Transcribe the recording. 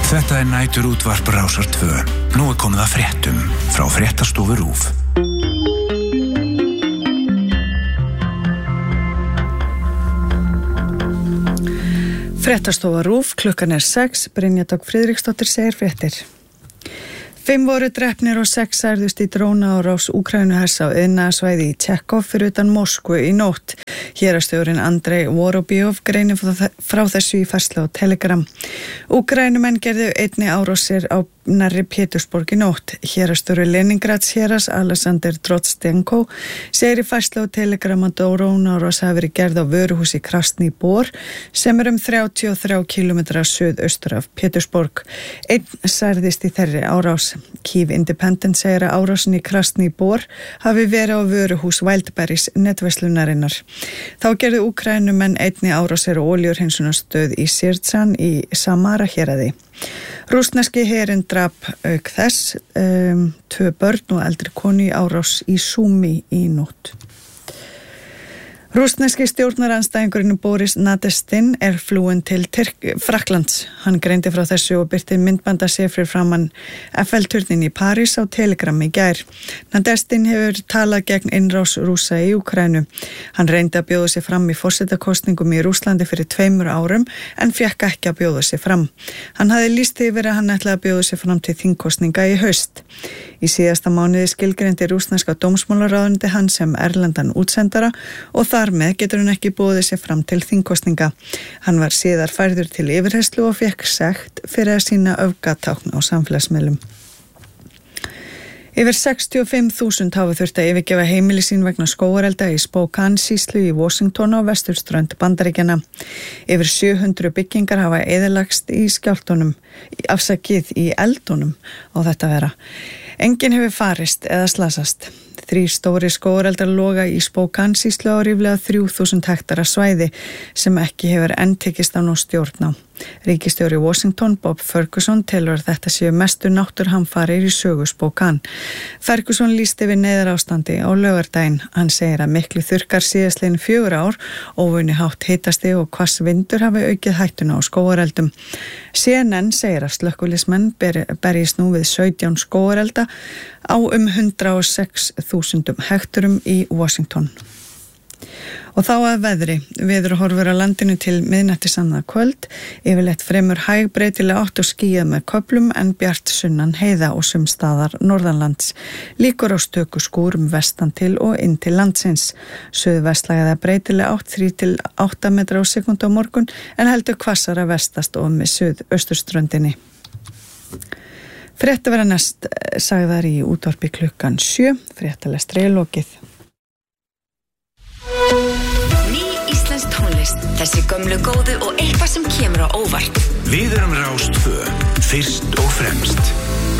Þetta nætur útvarp Rásar 2. Nú komið að fréttum frá Fréttastofu RÚV. Fréttastofa RÚV, klukkan 6, Brynja Dögg Friðriksdóttir segir fréttir. 5 voru drepnir og 6 særðust í drónaárás Úkraínuhers á iðnaðarsvæði í Tékkov fyrir utan Moskvu í nótt. Héraðsstjórinn Andrei Vorobjov greinir frá þessu í færslu á Telegram. Úkraínumenn gerðu einni árásir á nærri Pétursborg í nótt. Héraðsstjóri Leningrads héraðs Alexander Trotstenko segir í færslu á Telegram að drónaárás hafi verið gerð á vöruhúsi Krasný Bor sem 33 kilometra suðaustur af Pétursborg. Einn særðist í þeirri árás. Kyiv Independent segir að árásin í Krasný Bor hafi verið á vöruhús Wildberries netverslunarinnar. Þá gerðu Úkraínumenn einni árásir á olíuhreinsunarstöð í Sirtsan í Samara héraði. Rússneski herinn drap auk þess 2 börn og eldri konu í árás í Súmi í nótt. Rússneski stjórnarandstæðingurinn Boris Nadezhdin flúinn til Frakklands. Hann greindi frá þessu og birti myndband af sér fyrir framan Eiffel-turnin í París á Telegram í gær. Nadezhdin hefur talað gegn innrás Rússa í Úkraínu. Hann reyndi að bjóða sig fram í forsetakosningum í Rússlandi fyrir 2 árum en fékk ekki að bjóða sig fram. Hann hafði lýst yfir að hann ætlaði að bjóða sig fram til þingkosninga í haust. Í síðasta mánuði skilgreindi rússneska dómsmálaráðuneytið hann sem erlendan útsendara og þar með getur hann ekki boðið sig fram til þingkosninga. Hann var síðar færður til yfirheyrslu og fékk sekt fyrir að sýna öfgatákn á samfélagsmiðlum. Yfir 65.000 hafa þurft að yfirgefa heimili sín vegna skógarelda í Spokane sýslu í Washington á vesturströnd Bandaríkjanna. Yfir 700 byggingar hafa eyðilagst í eldunum á þetta vera. Enginn hefur farist eða slasast. 3 stóri skógareldar loga í Spokane sýslu á ríflega 3000 hektara svæði sem ekki hefur enn tekist á stjórn á. Ríkisstjóri Washington Bob Ferguson telur að þetta séu mestu náttúruhamfarir í sögu Spokane. Ferguson lýsti yfir neyðarástandi á laugardaginn. Hann segir að miklu þurrkar síðastliðin 4 ár, óvenju hátt hitasti og hvass vindur hafi aukið hættuna á skógareldum. CNN segir að slökkviliðsmenn berjist nú við 17 skógarelda á 106.000 hekturum í Washington. Og þá að veðri. Veður horfur á landinu til miðnættis annað kvöld, yfirleitt fremur hæg breytileg átt og skýjað með köflum en bjart sunnan heiða og sums staðar norðanlands. Líkur á stöku skúrum vestan til og inn til landsins. Suðvestlægða breytileg átt 3 til 8 metra á sekúndu á morgun en heldur hvassara vestast og með suðausturströndinni. Frétta vera næst sagðar í útvarpi klukkan 7. Fréttalestri er lokið. Tónlist, þessi gömlu góðu og eitthvað sem kemur á óvart. Við erum Rás 2, fyrst og fremst.